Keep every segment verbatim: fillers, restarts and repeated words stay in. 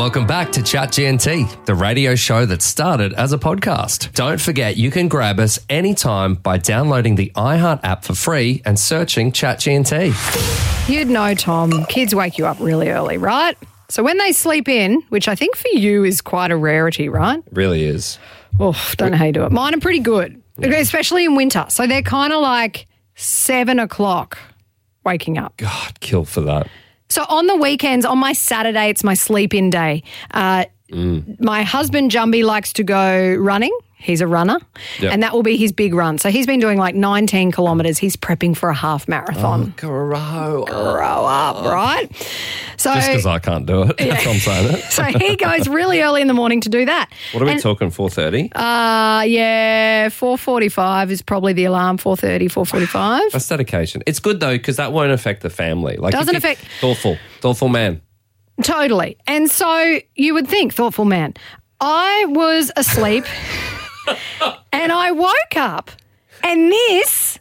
Welcome back to Chat G N T, the radio show that started as a podcast. Don't forget, you can grab us anytime by downloading the iHeart app for free and searching Chat G N T. You'd know, Tom, kids wake you up really early, right? So when they sleep in, which I think for you is quite a rarity, right? Really is. Oh, don't know how you do it. Mine are pretty good, yeah. Especially in winter. So they're kind of like seven o'clock waking up. God, kill for that. So on the weekends, on my Saturday, it's my sleep-in day. Uh, mm. My husband, Jumby, likes to go running. He's a runner, yep. And that will be his big run. So he's been doing like nineteen kilometres. He's prepping for a half marathon. Oh, grow, grow up, right? So just because I can't do it, yeah. that's what I'm saying. It. So he goes really early in the morning to do that. What are we and, talking? Four thirty? Uh yeah, four forty-five is probably the alarm. Four thirty, four forty-five. That's dedication. It's good though because that won't affect the family. Like doesn't affect. Thoughtful, thoughtful man. Totally. And so you would think, thoughtful man. I was asleep. And I woke up, and this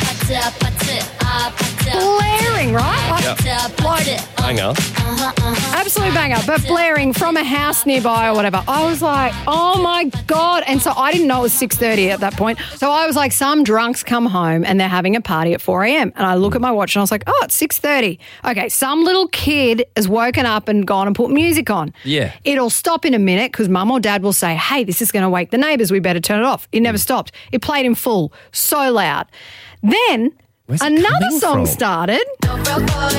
blaring, right? Like, yep. like banger. Absolute banger, but blaring from a house nearby or whatever. I was like, oh my God. And so I didn't know it was six thirty at that point. So I was like, some drunks come home and they're having a party at four a.m. And I look at my watch and I was like, oh, it's six thirty. Okay, some little kid has woken up and gone and put music on. Yeah. It'll stop in a minute because mum or dad will say, hey, this is going to wake the neighbours. We better turn it off. It never stopped. It played in full, so loud. Then Where's another song from? started.